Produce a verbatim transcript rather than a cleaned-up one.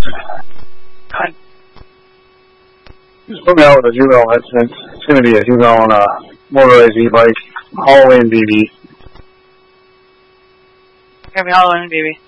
看，掃描我的就讓我先先嚟嘅先講啦，莫瑞是by Halloween B B。 Happy Halloween, baby.